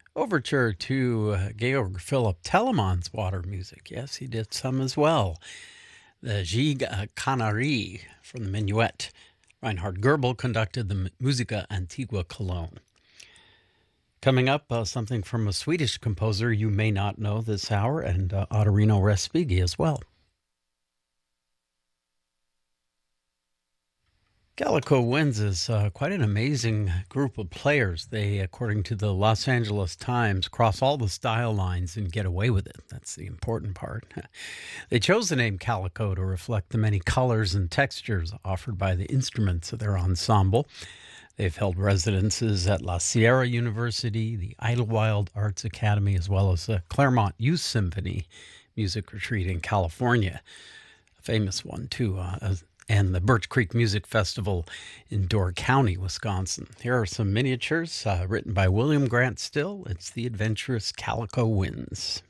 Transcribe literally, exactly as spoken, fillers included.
Overture to uh, Georg Philipp Telemann's water music. Yes, he did some as well. The Gigue Canarie from the Minuet. Reinhard Goebel conducted the Musica Antigua Cologne. Coming up, uh, something from a Swedish composer you may not know this hour, and uh, Ottorino Respighi as well. Calico Winds is uh, quite an amazing group of players. They, according to the Los Angeles Times, cross all the style lines and get away with it. That's the important part. They chose the name Calico to reflect the many colors and textures offered by the instruments of their ensemble. They've held residences at La Sierra University, the Idlewild Arts Academy, as well as the Claremont Youth Symphony Music Retreat in California. A famous one, too, uh, and the Birch Creek Music Festival in Door County, Wisconsin. Here are some miniatures uh, written by William Grant Still. It's The Adventurous Calico Winds.